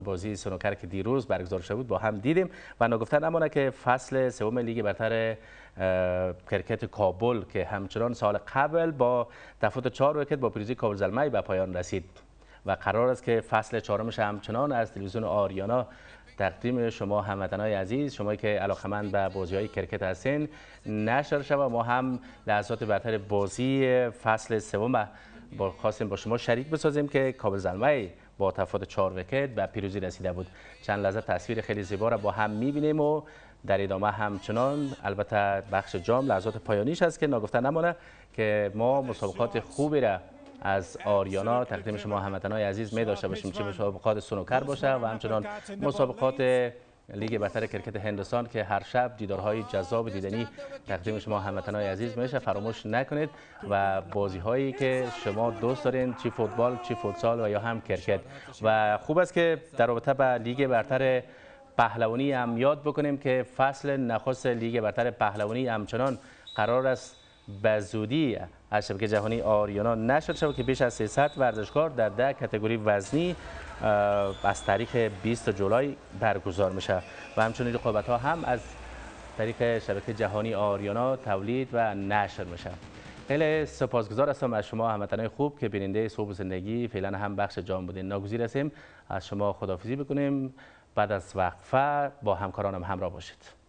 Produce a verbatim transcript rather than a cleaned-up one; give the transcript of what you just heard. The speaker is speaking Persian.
بازی سنوکر که دیروز برگزار شده بود با هم دیدیم و نگفته نمانه که فصل سوم لیگ برتر کرکت کابل که همچنان سال قبل با تفاوت چهار ویکت با پیروزی کابل زلمه به پایان رسید و قرار است که فصل چهارمش همچنان از تلویزیون آریانا تقدیم شما هموطنان عزیز، شما که علاقمند به بازی‌های کرکت هستین، نشر شود. ما هم لحظات برتر بازی فصل سوم با خواستیم با شما شریک بسازیم که کابل زلمه با تفاوت چهار ویکت به پیروزی رسیده بود. چند لحظه تصویر خیلی زیبا را با هم می‌بینیم و در ادامه همچنان البته بخش جام لحظات پایانیش است که ناگفته نمانه که ما مسابقات خوبی را از آریانا تقدیم شما هموطنان عزیز می داشته باشیم، چه مسابقات سنوکر باشه و همچنان مسابقات لیگ برتر کرکت هندوستان که هر شب دیدارهای جذاب دیدنی تقدیم شما هموطنان عزیز میشه. فراموش نکنید و بازی هایی که شما دوست دارین، چی فوتبال، چی فوتسال و یا هم کرکت. و خوب است که در رابطه با لیگ برتر پهلوانی هم یاد بکنیم که فصل نخست لیگ برتر پهلوانی همچنان قرار است به زودی از شبکه جهانی آریانا نشر شود که بیش از سیصد ورزشکار در ده کاتگوری وزنی از تاریخ بیست جولای برگزار میشه و همچنین رقابت ها هم از طریق شبکه جهانی آریانا تولید و نشر میشه. خیلی سپاسگزار هستم از شما هموطنان خوب که بیننده صبح زندگی فعلا هم بخش جام بودین. ناگزیر هستیم از شما خداحافظی بکنیم. بعد از وقفه با همکارانم همراه باشید.